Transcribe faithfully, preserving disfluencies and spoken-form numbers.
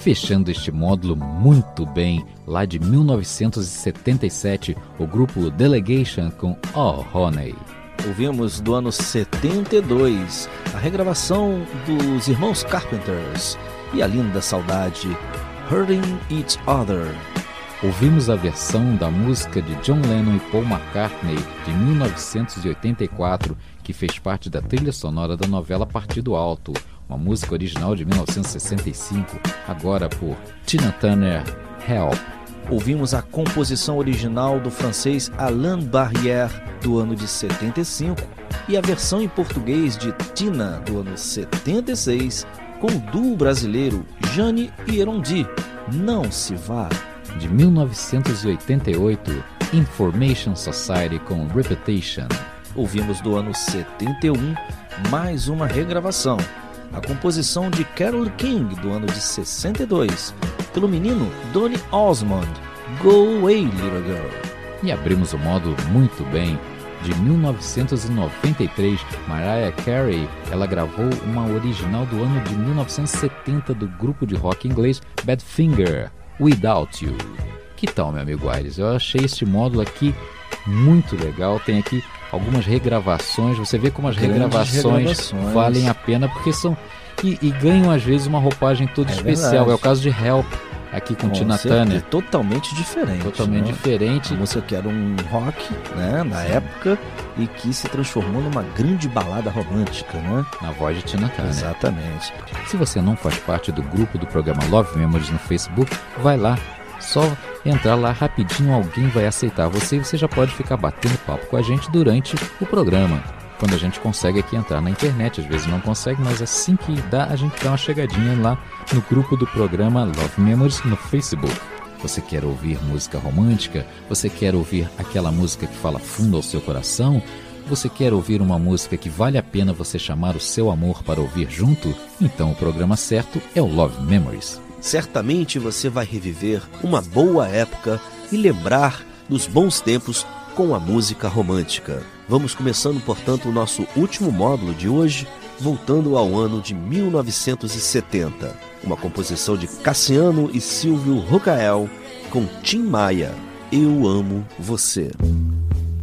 Fechando este módulo muito bem, lá de mil novecentos e setenta e sete, o grupo Delegation com Oh Honey. Ouvimos do ano setenta e dois a regravação dos irmãos Carpenters e a linda saudade Hurting Each Other. Ouvimos a versão da música de John Lennon e Paul McCartney de mil novecentos e oitenta e quatro, que fez parte da trilha sonora da novela Partido Alto, uma música original de mil novecentos e sessenta e cinco, agora por Tina Turner, Help. Ouvimos a composição original do francês Alain Barrière, do ano de setenta e cinco, e a versão em português de Tina, do ano setenta e seis, com o duo brasileiro Jane e Erondi, Não Se Vá. De mil novecentos e oitenta e oito, Information Society com Repetition. Ouvimos do ano setenta e um, mais uma regravação, a composição de Carole King, do ano de sessenta e dois, pelo menino Donny Osmond, Go Away Little Girl. E abrimos o módulo muito bem. De mil novecentos e noventa e três, Mariah Carey, ela gravou uma original do ano de mil novecentos e setenta do grupo de rock inglês Badfinger, Without You. Que tal, meu amigo Aires? Eu achei este módulo aqui muito legal. Tem aqui algumas regravações. Você vê como as regravações, regravações valem a pena, porque são... E, e ganham às vezes uma roupagem toda é especial. Verdade. É o caso de Help, aqui com, com Tina Turner. Totalmente diferente. Totalmente né? diferente. A música que era um rock, né, na Sim. época, e que se transformou numa grande balada romântica, né? Na voz de Tina Turner. Exatamente. Se você não faz parte do grupo do programa Love Memories no Facebook, vai lá. Só entrar lá rapidinho, alguém vai aceitar você e você já pode ficar batendo papo com a gente durante o programa. Quando a gente consegue aqui entrar na internet, às vezes não consegue, mas assim que dá, a gente dá uma chegadinha lá no grupo do programa Love Memories no Facebook. Você quer ouvir música romântica? Você quer ouvir aquela música que fala fundo ao seu coração? Você quer ouvir uma música que vale a pena você chamar o seu amor para ouvir junto? Então o programa certo é o Love Memories. Certamente você vai reviver uma boa época e lembrar dos bons tempos com a música romântica. Vamos começando, portanto, o nosso último módulo de hoje, voltando ao ano de mil novecentos e setenta. Uma composição de Cassiano e Silvio Rocael com Tim Maia, Eu Amo Você.